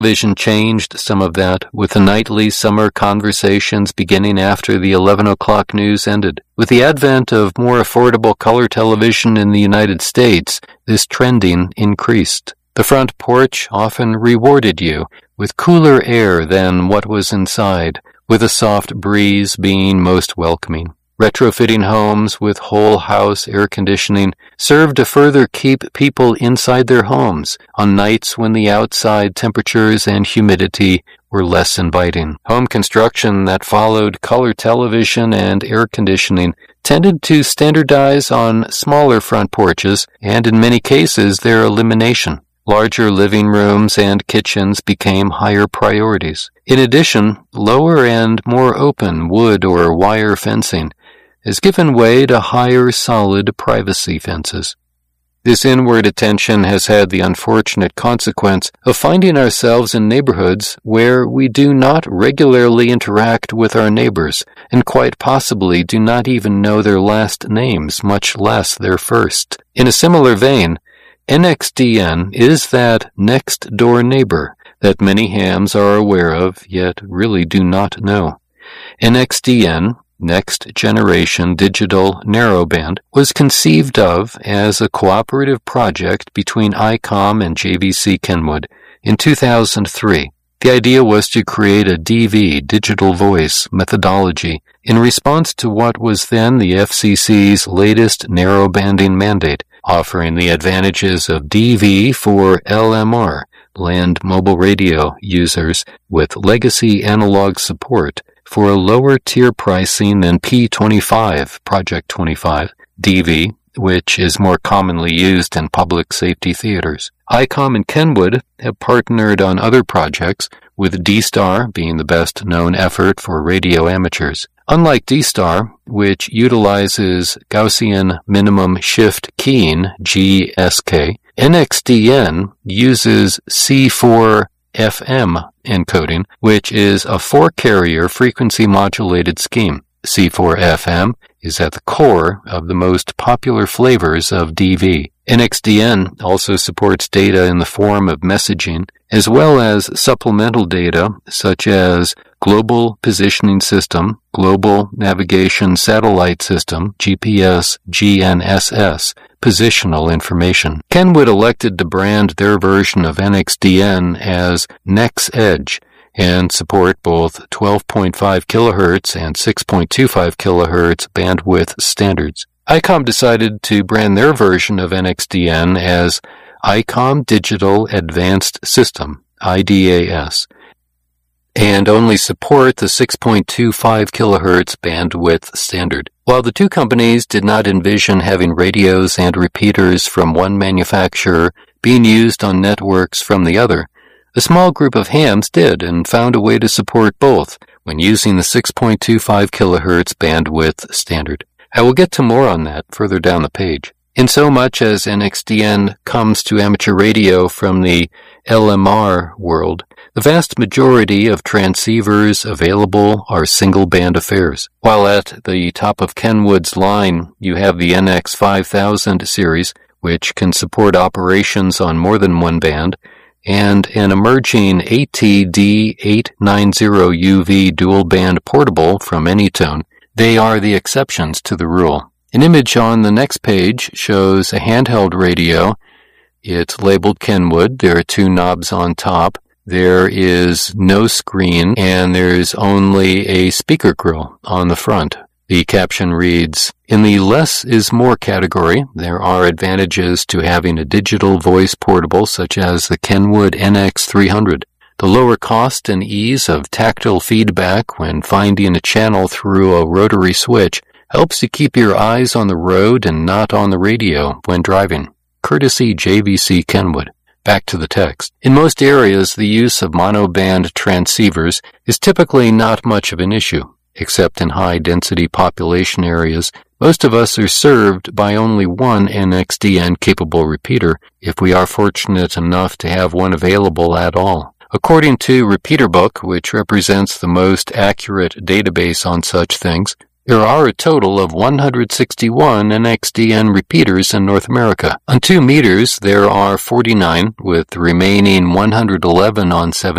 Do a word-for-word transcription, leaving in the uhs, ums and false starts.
Vision changed some of that, with the nightly summer conversations beginning after the eleven o'clock news ended. With the advent of more affordable color television in the United States, this trending increased. The front porch often rewarded you with cooler air than what was inside, with a soft breeze being most welcoming. Retrofitting homes with whole house air conditioning served to further keep people inside their homes on nights when the outside temperatures and humidity were less inviting. Home construction that followed color television and air conditioning tended to standardize on smaller front porches and, in many cases, their elimination. Larger living rooms and kitchens became higher priorities. In addition, lower and more open wood or wire fencing has given way to higher solid privacy fences. This inward attention has had the unfortunate consequence of finding ourselves in neighborhoods where we do not regularly interact with our neighbors and quite possibly do not even know their last names, much less their first. In a similar vein, N X D N is that next-door neighbor that many hams are aware of, yet really do not know. N X D N, Next Generation Digital Narrowband, was conceived of as a cooperative project between I COM and J V C Kenwood in two thousand three. The idea was to create a D V, digital voice, methodology in response to what was then the F C C's latest narrowbanding mandate, offering the advantages of D V for L M R, land mobile radio users, with legacy analog support for a lower tier pricing than P twenty-five, Project twenty-five, D V, which is more commonly used in public safety theaters. I COM and Kenwood have partnered on other projects, with D-Star being the best-known effort for radio amateurs. Unlike D-Star, which utilizes Gaussian minimum shift keying, G S K, N X D N uses C four F M encoding, which is a four-carrier frequency-modulated scheme. C four F M is at the core of the most popular flavors of D V. N X D N also supports data in the form of messaging, as well as supplemental data such as Global Positioning System, Global Navigation Satellite System, G P S, G N S S, positional information. Kenwood elected to brand their version of N X D N as NexEdge and support both twelve point five kilohertz and six point two five kilohertz bandwidth standards. I COM decided to brand their version of N X D N as I COM Digital Advanced System, I D A S, and only support the six point two five kilohertz bandwidth standard. While the two companies did not envision having radios and repeaters from one manufacturer being used on networks from the other, a small group of hams did and found a way to support both when using the six point two five kilohertz bandwidth standard. I will get to more on that further down the page. In so much as N X D N comes to amateur radio from the L M R world, the vast majority of transceivers available are single-band affairs. While at the top of Kenwood's line, you have the N X five thousand series, which can support operations on more than one band, and an emerging A T D eight ninety U V dual-band portable from Anytone. They are the exceptions to the rule. An image on the next page shows a handheld radio. It's labeled Kenwood. There are two knobs on top. There is no screen, and there's only a speaker grill on the front. The caption reads, "In the less is more category, there are advantages to having a digital voice portable such as the Kenwood N X three hundred. The lower cost and ease of tactile feedback when finding a channel through a rotary switch helps you keep your eyes on the road and not on the radio when driving. Courtesy J V C Kenwood." Back to the text. In most areas, the use of monoband transceivers is typically not much of an issue. Except in high-density population areas, most of us are served by only one N X D N-capable repeater, if we are fortunate enough to have one available at all. According to Repeater Book, which represents the most accurate database on such things, There are a total of one hundred sixty-one N X D N repeaters in North America. On two meters, there are forty-nine, with the remaining one hundred eleven on seven